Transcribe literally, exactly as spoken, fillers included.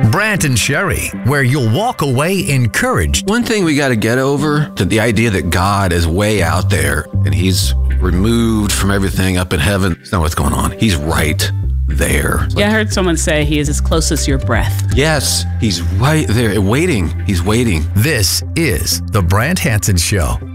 Brant and Sherry, where you'll walk away encouraged. One thing we got to get over, that the idea that God is way out there and he's removed from everything up in heaven. That's not what's going on. He's right there. It's Yeah, like, I heard someone say he is as close as your breath. yes, he's right there, waiting. He's waiting. This is The Brant Hansen Show.